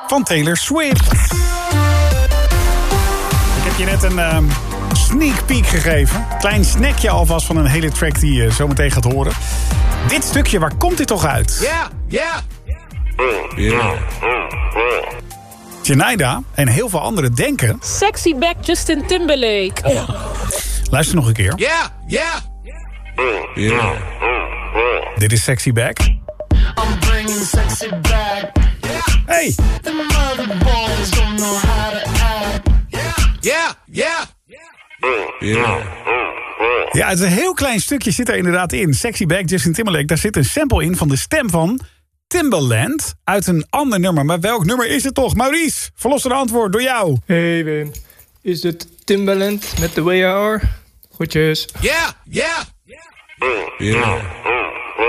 van Taylor Swift. Ik heb je net een sneak peek gegeven. Klein snackje alvast van een hele track die je zo meteen gaat horen. Dit stukje, waar komt dit toch uit? Ja. Jenaida en heel veel anderen denken... Sexy back Justin Timberlake. Luister nog een keer. Yeah. Dit is Sexy Back. I'm bringing sexy back. Hey! The mother boys don't know how to act. Yeah. Ja, het is een heel klein stukje zit er inderdaad in. Sexy Back, Justin Timberlake. Daar zit een sample in van de stem van Timbaland uit een ander nummer. Maar welk nummer is het toch? Maurice, verlossende antwoord door jou. Hey Wim, is het Timbaland met The Way You Are? Groetjes. Yeah.